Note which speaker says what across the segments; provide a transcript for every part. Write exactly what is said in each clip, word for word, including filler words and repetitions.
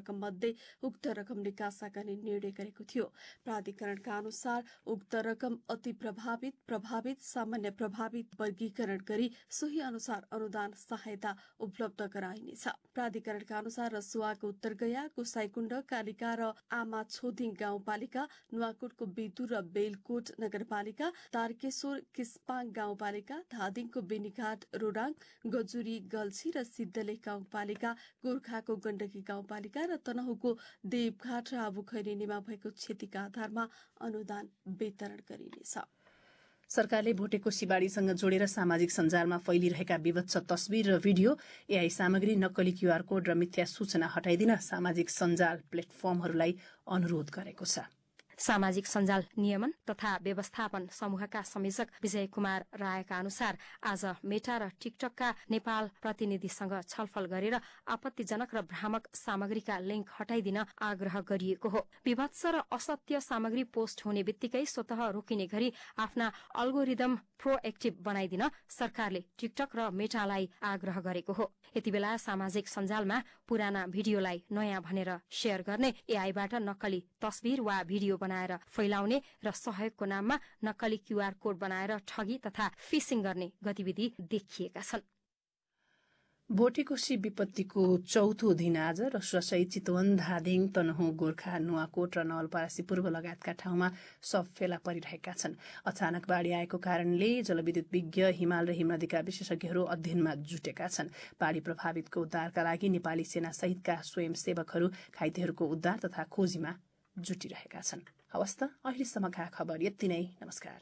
Speaker 1: रकम मध्ये उक्त रकम निकासा गर्ने निर्णय गरेको थियो। प्राधिकरणका अनुसार उक्त रकम अति प्रभावित, प्रभावित, सामान्य प्रभावित वर्गीकरण गरी सोही अनुसार अनुदान सहायता उपलब्ध गराइनेछ। प्राधिकरणका अनुसार रसुवाको उत्तरगया, गोसाइकुण्ड, कालिका र आमा छोदिङ गाउँपालिका, नुवाकोटको बेतु र बेलकोट नगरपालिका, तारकेश्वर किस्पाङ गाउँपालिका, धादिङको बेनीघाट, रोराङ, गजुरी, गल्छी र सिद्धलेख गाउँपालिका, गोर्खाको गण्डकी गाउँपालिका र तनहुको देवघाट र आबुखैरेनीमा भएको क्षतिका आधारमा अनुदान वितरण गरिनेछ।
Speaker 2: सरकारले भोटेको सिबाडीसँग जोडेर सामाजिक सञ्जालमा फैलिरहेका विभत्स तस्बिर र भिडियो, एआई सामग्री, नक्कली क्यूआर कोड र मिथ्या सूचना हटाइदिन सामाजिक सञ्जाल प्लेटफर्महरूलाई अनुरोध गरेको छ।
Speaker 3: सामाजिक सञ्जाल नियमन तथा व्यवस्थापन समूहका संयोजक विजय कुमार रायका अनुसार आज मेटा र टिकटकका नेपाल प्रतिनिधिसँग छलफल गरेर आपत्तिजनक र भ्रामक सामग्रीका लिंक हटाइदिन आग्रह गरिएको हो। विभत्स र असत्य सामग्री पोस्ट हुने बित्तिकै स्वतः रोकिने गरी आफ्ना अल्गोरिदम प्रोएक्टिभ बनाइदिन सरकारले टिकटक र मेटालाई आग्रह गरेको हो। यति बेला सामाजिक सञ्जालमा पुराना भिडियोलाई नयाँ भनेर शेयर गर्ने, एआईबाट नक्कली तस्बिर वा भिडियो बनाएर फैलाउने र सहयोगको नाममा नक्कली क्यूआर कोड बनाएर ठगी तथा फिसिङ गर्ने गतिविधि देखिएका छन्।
Speaker 2: भोटेकोशी विपत्तिको चौथो दिन आज रसुवासहित चितवन, धादिङ, तनहुँ, गोर्खा, नुवाकोट र नवलपरासी पूर्व लगायतका ठाउँमा सब फेला परिरहेका छन्। अचानक बाढ़ी आएको कारणले जलविद्युत विज्ञ, हिमाल र हिमनदीका विशेषज्ञहरू अध्ययनमा जुटेका छन्। बाढ़ी प्रभावितको उद्धारका लागि नेपाली सेना सहितका स्वयंसेवकहरू घाइतेहरूको उद्धार तथा खोजीमा जुटिरहेका छन्। हवस् त अहिलेसम्मका खबर यति नै। नमस्कार।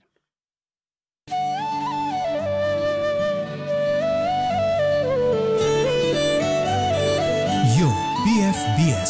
Speaker 4: यो पीएफबीएस